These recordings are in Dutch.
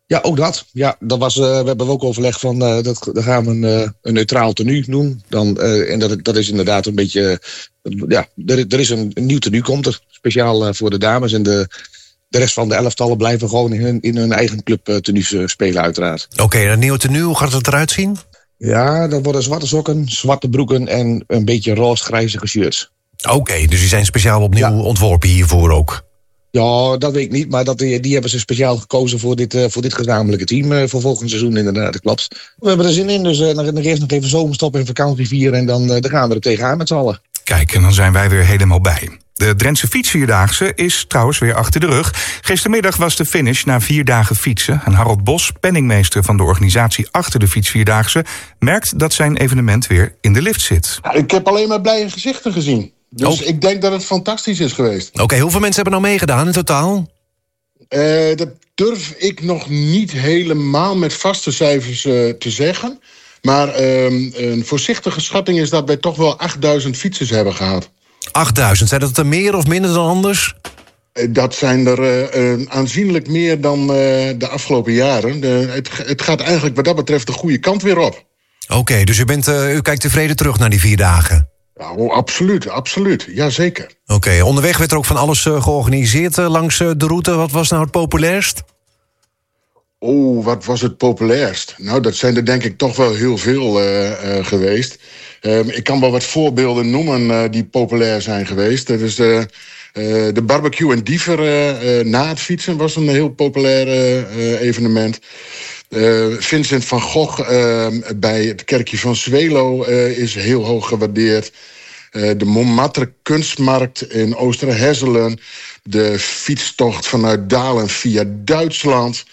Ja, ook dat. Ja, we hebben ook overleg van dan gaan we een neutraal tenue doen. En dat is inderdaad een beetje. Er is een nieuw tenue komt er. Speciaal voor de dames. En de rest van de elftallen blijven gewoon in hun eigen club tenues spelen, uiteraard. Oké, een nieuw tenue, hoe gaat het eruit zien? Ja, dat worden zwarte sokken, zwarte broeken en een beetje roze-grijzige shirts. Oké, dus die zijn speciaal opnieuw ontworpen hiervoor ook? Ja, dat weet ik niet, maar die hebben ze speciaal gekozen voor dit gezamenlijke team voor volgend seizoen inderdaad, dat klopt. We hebben er zin in, dus dan eerst nog even zomerstop en vakantie vieren en dan gaan we er tegenaan met z'n allen. Kijk, en dan zijn wij weer helemaal bij. De Drentse Fietsvierdaagse is trouwens weer achter de rug. Gistermiddag was de finish na 4 dagen fietsen. En Harold Bos, penningmeester van de organisatie achter de Fietsvierdaagse, merkt dat zijn evenement weer in de lift zit. Ik heb alleen maar blije gezichten gezien. Dus ik denk dat het fantastisch is geweest. Oké, hoeveel mensen hebben nou meegedaan in totaal? Dat durf ik nog niet helemaal met vaste cijfers te zeggen. Maar een voorzichtige schatting is dat wij toch wel 8000 fietsers hebben gehad. 8000, zijn dat er meer of minder dan anders? Dat zijn er aanzienlijk meer dan de afgelopen jaren. Het gaat eigenlijk wat dat betreft de goede kant weer op. Oké, dus u kijkt tevreden terug naar die 4 dagen? Ja, absoluut. Jazeker. Oké, onderweg werd er ook van alles georganiseerd langs de route. Wat was nou het populairst? Wat was het populairst? Nou, dat zijn er denk ik toch wel heel veel geweest. Ik kan wel wat voorbeelden noemen die populair zijn geweest. Dat is de barbecue en diever na het fietsen was een heel populair evenement. Vincent van Gogh bij het kerkje van Zwelo is heel hoog gewaardeerd. De Montmartre kunstmarkt in Oosterhesselen. De fietstocht vanuit Dalen via Duitsland.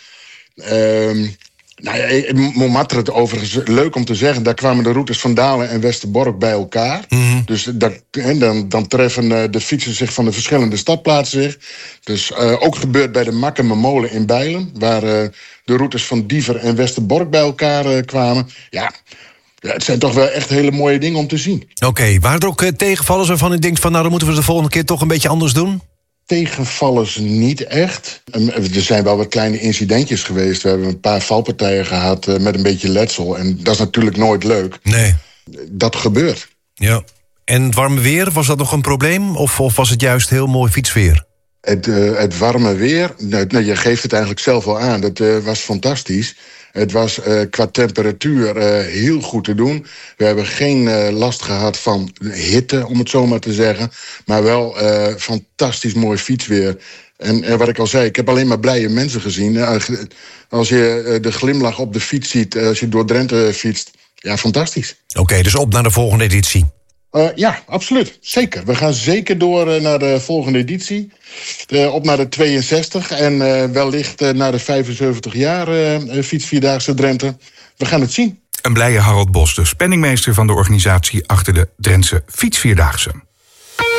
Montmartre, het overigens leuk om te zeggen, daar kwamen de routes van Dalen en Westerbork bij elkaar. Mm-hmm. Dus dan treffen de fietsers zich van de verschillende stadplaatsen zich. Dus ook gebeurt bij de Makkememolen in Bijlen, waar de routes van Diever en Westerbork bij elkaar kwamen. Ja, het zijn toch wel echt hele mooie dingen om te zien. Oké, waren er ook tegenvallers waarvan u denkt van nou, dan moeten we de volgende keer toch een beetje anders doen? Tegenvallers niet echt. Er zijn wel wat kleine incidentjes geweest. We hebben een paar valpartijen gehad met een beetje letsel. En dat is natuurlijk nooit leuk. Nee. Dat gebeurt. Ja. En het warme weer, was dat nog een probleem? Of was het juist heel mooi fietsweer? Het warme weer, je geeft het eigenlijk zelf wel aan. Dat was fantastisch. Het was qua temperatuur heel goed te doen. We hebben geen last gehad van hitte, om het zo maar te zeggen. Maar wel fantastisch mooi fietsweer. En wat ik al zei, ik heb alleen maar blije mensen gezien. Als je de glimlach op de fiets ziet, als je door Drenthe fietst. Ja, fantastisch. Oké, dus op naar de volgende editie. Ja, absoluut. Zeker. We gaan zeker door naar de volgende editie. Op naar de 62 en wellicht naar de 75 jaar Fietsvierdaagse Drenthe. We gaan het zien. Een blije Harold Bos, dus penningmeester van de organisatie achter de Drentse Fietsvierdaagse.